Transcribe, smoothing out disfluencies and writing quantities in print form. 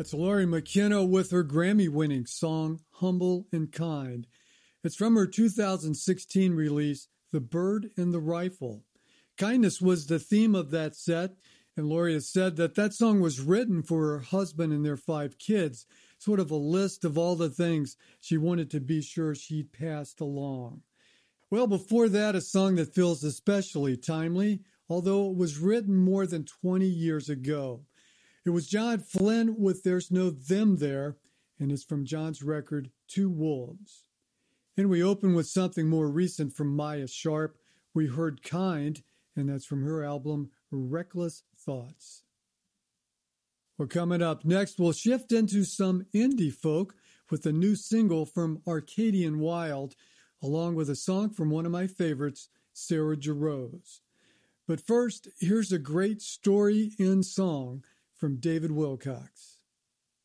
That's Lori McKenna with her Grammy-winning song, Humble and Kind. It's from her 2016 release, The Bird and the Rifle. Kindness was the theme of that set, and Lori has said that that song was written for her husband and their 5 kids, sort of a list of all the things she wanted to be sure she'd passed along. Well, before that, a song that feels especially timely, although it was written more than 20 years ago. It was John Flynn with There's No Them There, and it's from John's record, Two Wolves. And we open with something more recent from Maya Sharp. We heard Kind, and that's from her album, Reckless Thoughts. Well, coming up next, we'll shift into some indie folk with a new single from Arcadian Wild, along with a song from one of my favorites, Sarah Jarosz. But first, here's a great story in song from David Wilcox.